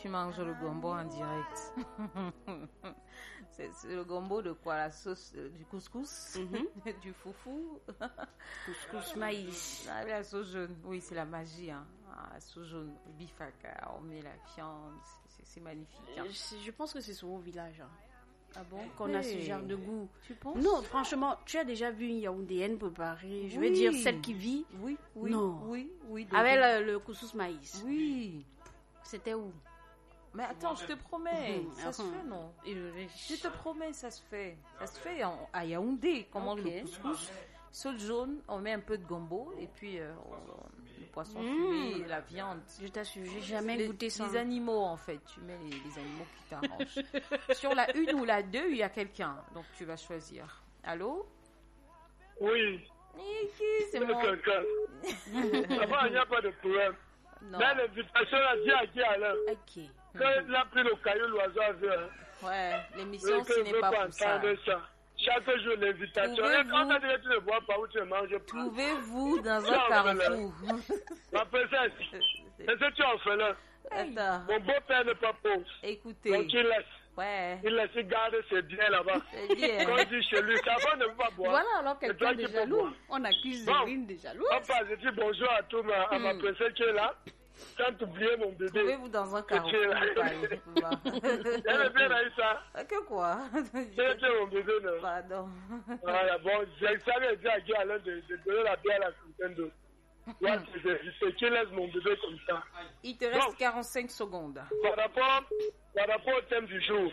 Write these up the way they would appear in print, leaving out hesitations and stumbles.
tu manges le gombo en direct. C'est le gombo de quoi? La sauce du couscous, du foufou. Couscous maïs. Ah, la sauce jaune, oui, c'est la magie. Hein. Ah, la sauce jaune, le bifaka, on met la viande, c'est magnifique. Hein. Je pense que c'est souvent au village. Hein. Ah bon? Qu'on a ce genre de goût. Tu penses? Non, franchement, tu as déjà vu une Yaoundéenne préparer, je veux dire celle qui vit? Oui. Non. Oui. Avec le couscous maïs. Oui. C'était où? Mais attends, je te promets, ça se fait, non? Je te promets, ça se fait. Ça se fait à Yaoundé. Comment le couscous, sauce jaune, on met un peu de gombo et puis le poisson fumé, la viande. Je t'assure, j'ai jamais goûté ça. Les animaux, en fait, tu mets les animaux qui t'arrangent. Sur la 1 ou la 2, il y a quelqu'un, donc tu vas choisir. Allô? Oui. C'est moi. Quelqu'un. Avant, il n'y a pas de problème. Non. Mais l'invitation a dit à qui alors? Ok. Quand il a pris le caillou, l'oiseau a vu. Ouais, l'émission, ce n'est pas pour ça. Chaque jour, l'invitation. Et quand tu dis que tu ne vois pas où tu manges pas. Trouvez-vous dans un carrefour. Ma princesse, qu'est-ce que tu en fais là? Attends. Mon beau-père n'est pas pauvre. Écoutez. Donc il laisse. Ouais. Il laisse garder ses biens là-bas. C'est bien. Quand il dit chez lui, sa femme ne peut pas boire. Voilà alors quelqu'un de jaloux. On accuse Zérine de jaloux. On passe, je dis bonjour à tout à ma princesse qui est là. Quand tu oublies mon bébé. Trouvez-vous dans un carrefour. Elle est bien Aïssa. Que quoi? C'est mon bébé, non? Pardon. Voilà, bon, j'ai dit à Guy Alain de donner la bière à la fontaine d'eau. Ouais, c'est qui laisse mon bébé comme ça. Il te reste 45 secondes. Par rapport au thème du jour,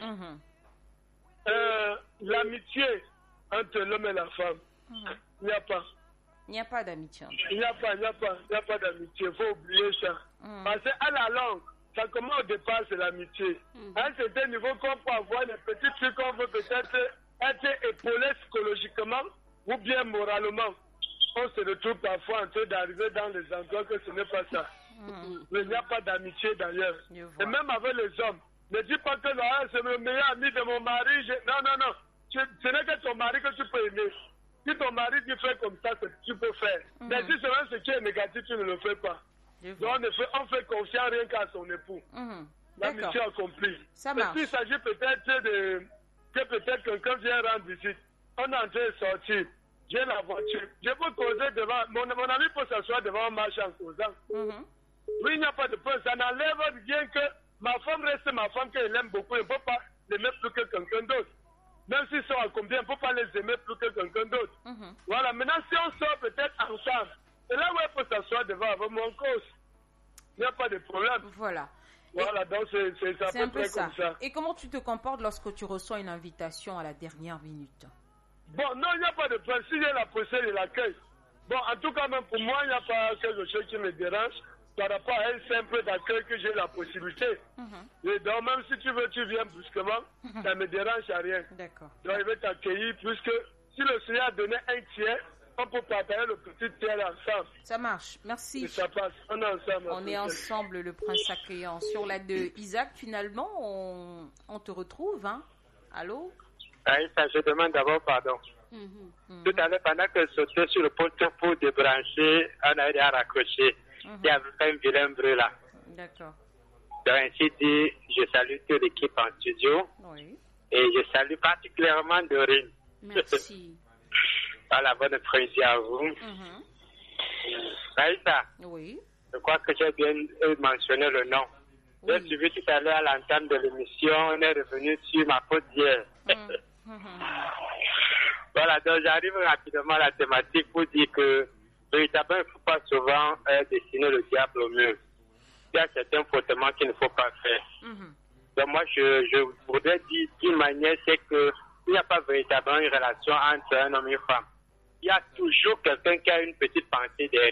l'amitié entre l'homme et la femme, il n'y a pas. Il n'y a pas d'amitié. Il n'y a pas d'amitié. Il faut oublier ça. Parce qu'à la langue, ça commence au départ, c'est l'amitié. À un certain niveau, qu'on peut avoir des petits trucs qu'on veut peut-être être épaulé psychologiquement ou bien moralement. On se retrouve parfois en train d'arriver dans les endroits que ce n'est pas ça. Mais il n'y a pas d'amitié d'ailleurs. Et même avec les hommes, ne dis pas que c'est le meilleur ami de mon mari. Non. Ce n'est que ton mari que tu peux aimer. Si ton mari dit fait comme ça, tu peux faire. Mais si c'est vrai ce qui est négatif, tu ne le fais pas. Donc on fait confiance rien qu'à son époux. L'amitié accomplie. Mais s'il s'agit peut-être que peut-être quelqu'un vient rendre visite, on est en train de sortir, j'ai la voiture, je peux causer devant, mon ami peut s'asseoir devant un marché en causant. Oui, il n'y a pas de problème, ça n'enlève rien que ma femme reste ma femme qu'elle aime beaucoup, elle ne peut pas l'aimer plus que quelqu'un d'autre. Même s'ils sont accomplis, on ne peut pas les aimer plus que quelqu'un d'autre. Voilà, maintenant si on sort peut-être ensemble, c'est là où elle peut s'asseoir devant avec mon cause. Il n'y a pas de problème. Voilà. Voilà, donc c'est un peu ça. Comme ça. Et comment tu te comportes lorsque tu reçois une invitation à la dernière minute? Bon, non, il n'y a pas de problème. Si j'ai la procédure de l'accueil, bon, en tout cas, même pour moi, il n'y a pas quelque chose qui me dérange par rapport à un simple d'accueil que j'ai la possibilité. Et donc, même si tu veux, tu viens brusquement, ça ne me dérange à rien. D'accord. Donc, il va t'accueillir, puisque si le Seigneur a donné un tiers, on peut partager le petit tiers ensemble. Ça marche, merci. Et ça passe, on est ensemble. On est ensemble, le prince accueillant. Sur la 2, Isaac, finalement, on te retrouve, hein? Allô? Aïssa, je demande d'abord pardon. Tout à l'heure, pendant que je sautais sur le poteau pour débrancher, on a été à raccrocher. Il y avait un vilain bruit là. D'accord. Donc, ainsi dit, je salue toute l'équipe en studio. Oui. Et je salue particulièrement Dorine. Merci. Voilà, bonne après-midi à vous. Aïssa. Oui. Je crois que j'ai bien mentionné le nom. Oui. J'ai suivi tout à l'heure à l'entame de l'émission, on est revenu sur ma faute d'hier. Voilà, donc j'arrive rapidement à la thématique pour dire que véritablement, il ne faut pas souvent dessiner le diable au mur. Il y a certains frottements qu'il ne faut pas faire. Donc moi, je voudrais dire d'une manière, c'est qu'il n'y a pas véritablement une relation entre un homme et une femme. Il y a toujours quelqu'un qui a une petite pensée derrière.